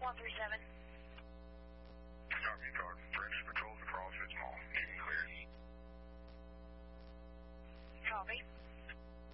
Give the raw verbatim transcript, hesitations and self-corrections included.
one three seven. Copy, Todd. French patrols across its mall. You can clear. Copy.